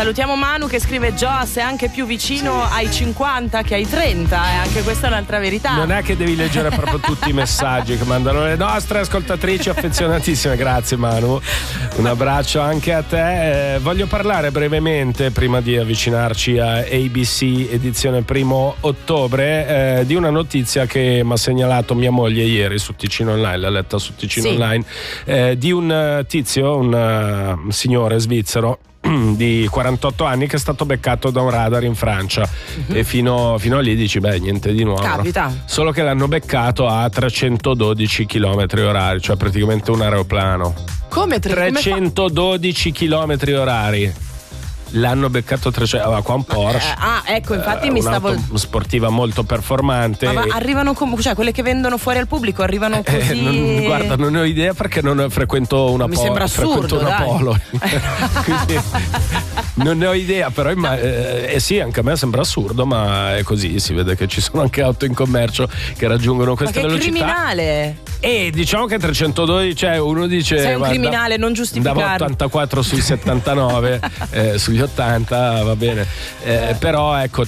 Salutiamo Manu che scrive: Gio, sei anche più vicino ai 50 che ai 30, anche questa è un'altra verità. Non è che devi leggere proprio tutti i messaggi che mandano le nostre ascoltatrici affezionatissime. Grazie Manu, un abbraccio anche a te. Voglio parlare brevemente, prima di avvicinarci a ABC edizione 1 ottobre, di una notizia che mi ha segnalato mia moglie ieri su Ticino Online, l'ha letta su Ticino Online, di un tizio, un signore svizzero di 48 anni che è stato beccato da un radar in Francia. E fino a lì dici beh, niente di nuovo. Capita. Solo che l'hanno beccato a 312 km/h, cioè praticamente un aeroplano. Come 312 km/h. L'hanno beccato 300, aveva qua un Porsche. Ecco, infatti mi stavo. Sportiva molto performante. Ma arrivano cioè quelle che vendono fuori al pubblico arrivano così. Guarda, non ne ho idea perché non frequento una Mi sembra assurdo, una Polo. Quindi, non ne ho idea, però sì, anche a me sembra assurdo, ma è così, si vede che ci sono anche auto in commercio che raggiungono queste velocità. Ma che criminale! E diciamo che 312, cioè uno dice sei un criminale, non giustificarlo. Andava 84 sui 79, sugli 80 va bene, però ecco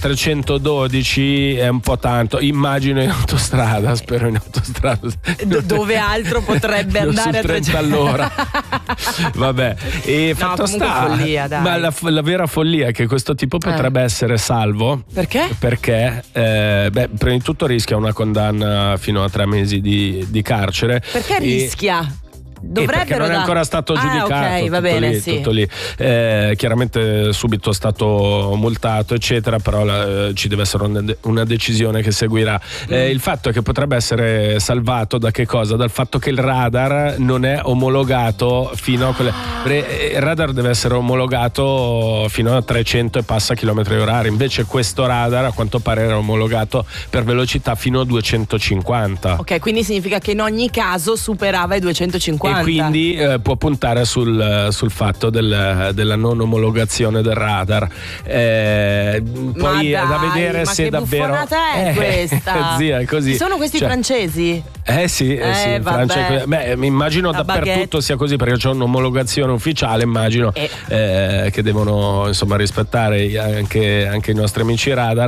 312 è un po' tanto, immagino in autostrada, spero in autostrada dove altro potrebbe andare a 30 all'ora. Vabbè, e fatto sta, follia, dai. ma la vera follia è che questo tipo potrebbe essere salvo. Perché? Perché prima di tutto rischia una condanna fino a 3 mesi di carcere. Perché rischia? Perché non è ancora stato giudicato. Ok, va bene, lì, sì. tutto lì. Chiaramente subito è stato multato, eccetera, però ci deve essere una decisione che seguirà. Il fatto è che potrebbe essere salvato da che cosa? Dal fatto che il radar non è omologato fino a il radar deve essere omologato fino a 300 e passa km/h, invece questo radar a quanto pare era omologato per velocità fino a 250. Ok, quindi significa che in ogni caso superava i 250. E quindi può puntare sul fatto della non omologazione del radar. Poi è da vedere se davvero. Ma che buffonata è questa? Zia, è così. Ci sono questi francesi? Sì, in Francia. Mi immagino dappertutto sia così, perché c'è un'omologazione ufficiale, immagino che devono insomma rispettare anche i nostri amici radar.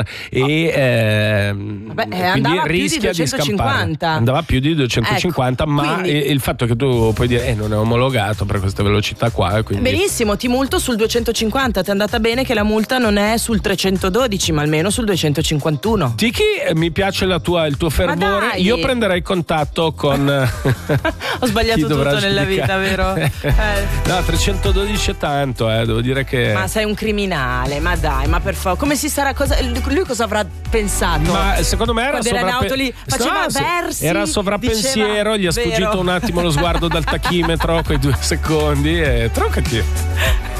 E quindi rischia di scampare. Andava più di 250, ecco, ma quindi il fatto che tu puoi dire non è omologato per queste velocità qua, quindi... Benissimo, ti multo sul 250. Ti è andata bene che la multa non è sul 312 ma almeno sul 251. Tiki, mi piace il tuo fervore. Io prenderei contatto con ho sbagliato tutto nella vita, vero? No, 312 è tanto, devo dire che... Ma sei un criminale, ma dai, ma per favore, come si sarà, lui cosa avrà pensato? Ma secondo me era faceva versi, era sovrappensiero, diceva, gli è sfuggito un attimo lo sguardo dal tachimetro, quei 2 secondi e troncati.